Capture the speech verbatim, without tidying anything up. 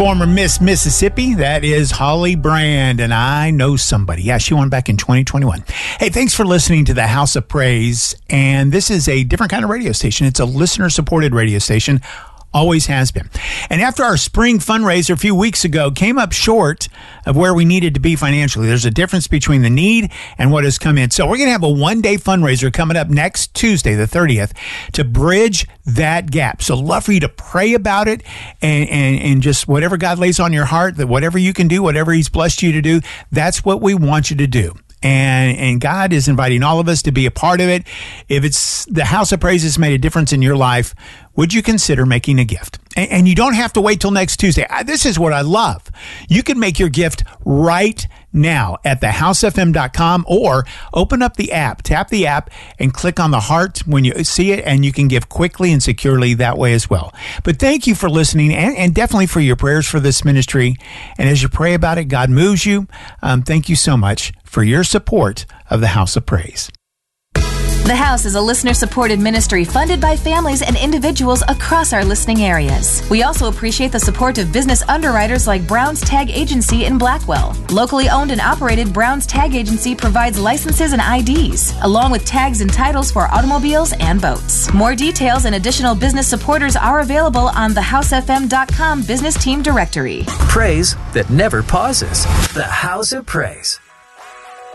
Former Miss Mississippi, that is Holly Brand, and I Know Somebody. Yeah, she won back in twenty twenty-one. Hey, thanks for listening to the House of Praise, and this is a different kind of radio station. It's a listener-supported radio station. Always has been. And after our spring fundraiser a few weeks ago came up short of where we needed to be financially, there's a difference between the need and what has come in. So we're going to have a one-day fundraiser coming up next Tuesday, the thirtieth, to bridge that gap. So love for you to pray about it and, and, and just whatever God lays on your heart, that whatever you can do, whatever He's blessed you to do, that's what we want you to do. And and God is inviting all of us to be a part of it. If it's the House of Praise has made a difference in your life, would you consider making a gift? And, and you don't have to wait till next Tuesday. I, this is what I love. You can make your gift right now at the house f m dot com or open up the app, tap the app, and click on the heart when you see it, and you can give quickly and securely that way as well. But thank you for listening, and, and definitely for your prayers for this ministry. And as you pray about it, God moves you. Um, thank you so much for your support of the House of Praise. The House is a listener-supported ministry funded by families and individuals across our listening areas. We also appreciate the support of business underwriters like Brown's Tag Agency in Blackwell. Locally owned and operated, Brown's Tag Agency provides licenses and I Ds, along with tags and titles for automobiles and boats. More details and additional business supporters are available on the house f m dot com business team directory. Praise that never pauses. The House of Praise.